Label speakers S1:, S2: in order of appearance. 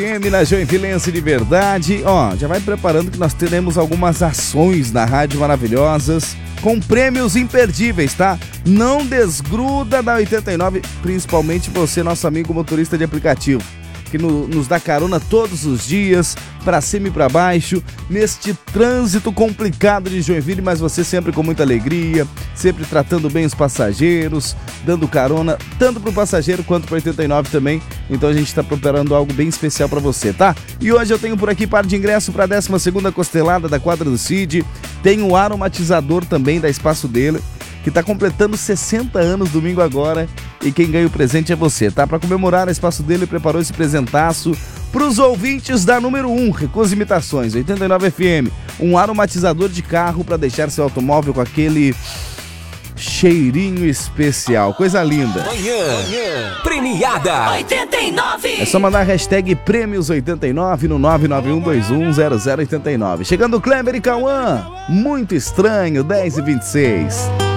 S1: Na Joinvilense de verdade, já vai preparando que nós teremos algumas ações na Rádio Maravilhosas com prêmios imperdíveis, tá? Não desgruda da 89, principalmente você, nosso amigo motorista de aplicativo, que nos dá carona todos os dias, pra cima e pra baixo, neste trânsito complicado de Joinville, mas você sempre com muita alegria, sempre tratando bem os passageiros, dando carona, tanto pro passageiro quanto pro 89 também. Então a gente tá preparando algo bem especial pra você, tá? E hoje eu tenho por aqui par de ingresso pra 12ª Costelada da quadra do Cid, tem o aromatizador também da Espaço dele, que tá completando 60 anos domingo agora, e quem ganha o presente é você, tá? Para comemorar, a Espaço dele preparou esse presentaço pros ouvintes da número 1, Recusa Imitações, 89 FM, um aromatizador de carro para deixar seu automóvel com aquele cheirinho especial, coisa linda.
S2: Manhã premiada 89.
S1: É só mandar a hashtag Prêmios89 no 991210089. Chegando o Kleber e Cauã, muito estranho, 10h26.